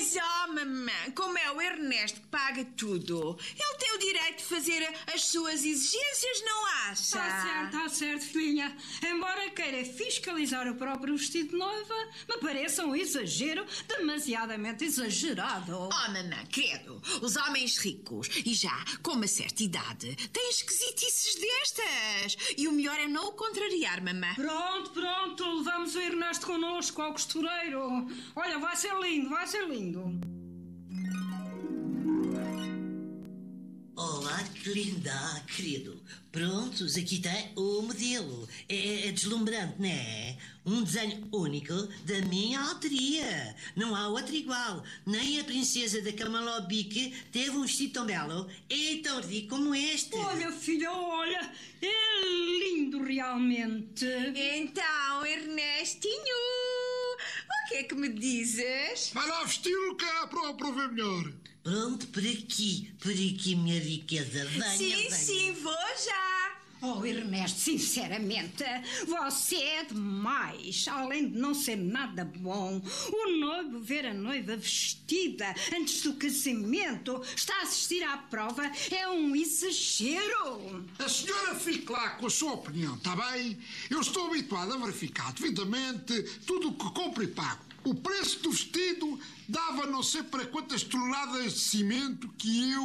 Mas, mamã, como é o Ernesto que paga tudo, ele tem o direito de fazer as suas exigências, não acha? Está certo, filhinha. Embora queira fiscalizar o próprio vestido de noiva, me parece um exagero demasiadamente exagerado. Mamã, credo, os homens ricos e já com uma certa idade têm esquisitices destas. E o melhor é não o contrariar, mamã. Pronto, levamos o Ernesto connosco ao costureiro. Olha, vai ser lindo. Olá, que linda, querido. Prontos, aqui tem o modelo. É deslumbrante, não é? Um desenho único da minha autoria. Não há outro igual. Nem a princesa da Camalobique teve um vestido tão belo e tão rico como este. Olha, filha, olha. É lindo, realmente. Então, Ernestinho, o que é que me dizes? Vai lá vesti-lo cá para ver melhor. Pronto, por aqui, minha riqueza. Venha. Sim, vou já. Oh, Ernesto, sinceramente, você é demais. Além de não ser nada bom, o noivo ver a noiva vestida antes do casamento, está a assistir à prova, é um exagero. A senhora fique lá com a sua opinião, está bem? Eu estou habituado a verificar devidamente tudo o que compro e pago. O preço do vestido dava não sei para quantas toneladas de cimento que eu